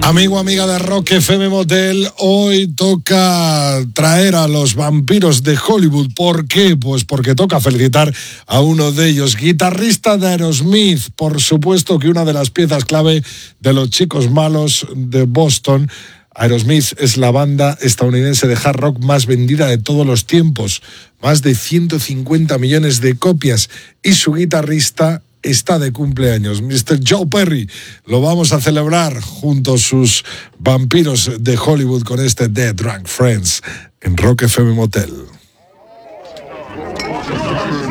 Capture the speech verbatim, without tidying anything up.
Amigo, amiga de Rock F M Motel, hoy toca traer a los vampiros de Hollywood. ¿Por qué? Pues porque toca felicitar a uno de ellos, guitarrista de Aerosmith, por supuesto que una de las piezas clave de los Chicos Malos de Boston. Aerosmith es la banda estadounidense de hard rock más vendida de todos los tiempos, más de ciento cincuenta millones de copias, y su guitarrista está de cumpleaños, mister Joe Perry. Lo vamos a celebrar junto a sus vampiros de Hollywood con este Dead Drunk Friends en Rock F M Motel.